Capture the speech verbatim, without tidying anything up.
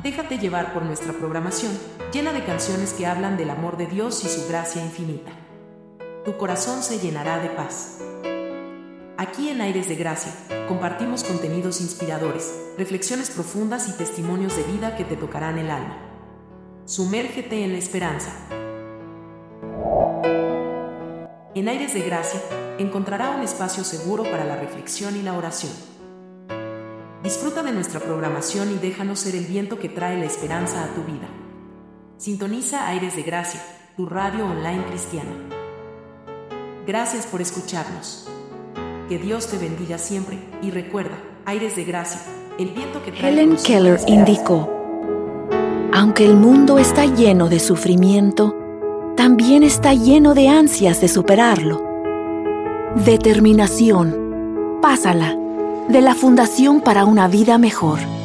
Déjate llevar por nuestra programación, llena de canciones que hablan del amor de Dios y su gracia infinita. Tu corazón se llenará de paz. Aquí en Aires de Gracia, compartimos contenidos inspiradores, reflexiones profundas y testimonios de vida que te tocarán el alma. Sumérgete en la esperanza. En Aires de Gracia, encontrará un espacio seguro para la reflexión y la oración. Disfruta de nuestra programación y déjanos ser el viento que trae la esperanza a tu vida. Sintoniza Aires de Gracia, tu radio online cristiana. Gracias por escucharnos. Que Dios te bendiga siempre y recuerda, Aires de Gracia, el viento que trae Helen Keller indicó: aunque el mundo está lleno de sufrimiento, también está lleno de ansias de superarlo. Determinación. Pásala, de la Fundación para una Vida Mejor.